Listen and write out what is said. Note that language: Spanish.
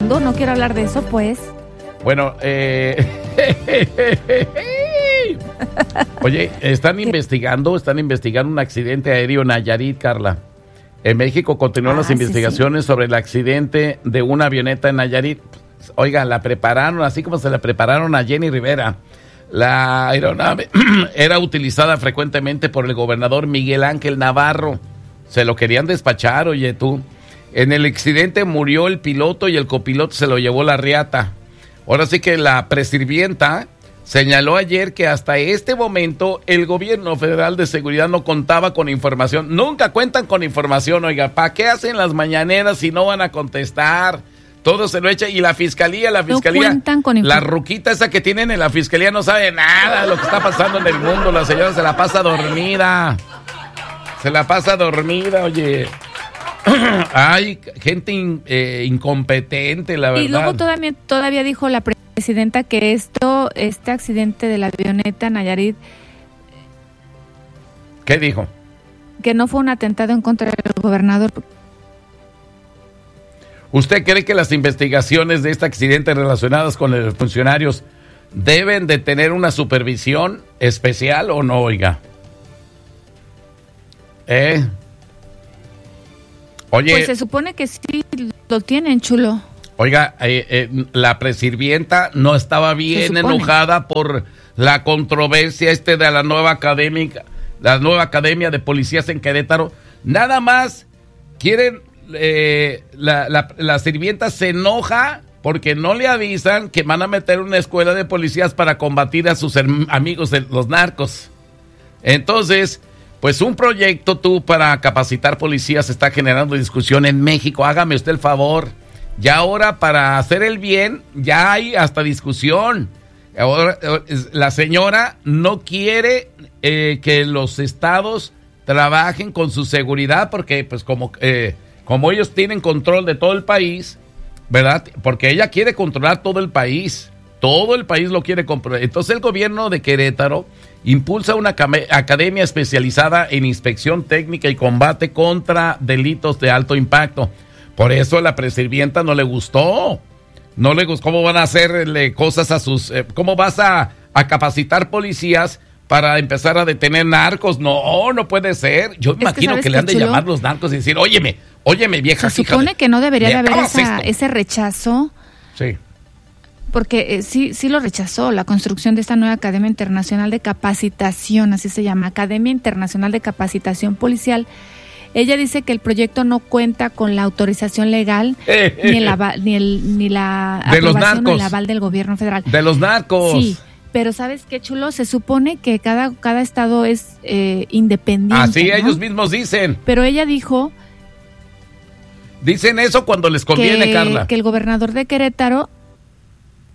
No quiero hablar de eso, pues. Bueno, oye, están investigando un accidente aéreo en Nayarit, Carla. En México continúan las investigaciones sobre el accidente de una avioneta en Nayarit. Oiga, la prepararon así como se la prepararon a Jenny Rivera. La aeronave era utilizada frecuentemente por el gobernador Miguel Ángel Navarro. Se lo querían despachar, oye tú. En el accidente murió el piloto y el copiloto se lo llevó la riata. Ahora sí que la presirvienta señaló ayer que hasta este momento el gobierno federal de seguridad no contaba con información. Nunca cuentan con información, oiga. ¿Para qué hacen las mañaneras si no van a contestar? Todo se lo echa. Y la fiscalía, no cuentan con la ruquita esa que tienen en la fiscalía no sabe nada de lo que está pasando en el mundo. La señora se la pasa dormida. Oye. Hay gente incompetente, la verdad. Y luego todavía dijo la presidenta que este accidente de la avioneta Nayarit. ¿Qué dijo? Que no fue un atentado en contra del gobernador. ¿Usted cree que las investigaciones de este accidente relacionadas con los funcionarios deben de tener una supervisión especial o no, oiga? Oye, pues se supone que sí lo tienen, chulo. Oiga, la presirvienta no estaba bien enojada por la controversia de la nueva academia de policías en Querétaro. Nada más quieren, la sirvienta se enoja porque no le avisan que van a meter una escuela de policías para combatir a sus amigos los narcos. Entonces, pues un proyecto para capacitar policías está generando discusión en México. Hágame usted el favor. Ya ahora para hacer el bien ya hay hasta discusión. Ahora la señora no quiere que los estados trabajen con su seguridad porque pues como ellos tienen control de todo el país, ¿verdad? Porque ella quiere controlar todo el país lo quiere controlar. Entonces el gobierno de Querétaro impulsa una academia especializada en inspección técnica y combate contra delitos de alto impacto. Por eso a la presirvienta no le gustó. ¿Cómo van a hacerle cosas a sus... ¿Cómo vas a capacitar policías para empezar a detener narcos? No puede ser. Yo imagino que le han de llamar los narcos y decir, óyeme, vieja. Se supone que no debería de haber ese rechazo. Sí. Porque sí lo rechazó, la construcción de esta nueva Academia Internacional de Capacitación, así se llama, Academia Internacional de Capacitación Policial. Ella dice que el proyecto no cuenta con la autorización legal ni la aprobación o el aval del gobierno federal. De los narcos. Sí, pero ¿sabes qué, chulo? Se supone que cada estado es independiente. Así, ¿no? Ellos mismos dicen. Pero ella dijo... Dicen eso cuando les conviene, Carla. Que el gobernador de Querétaro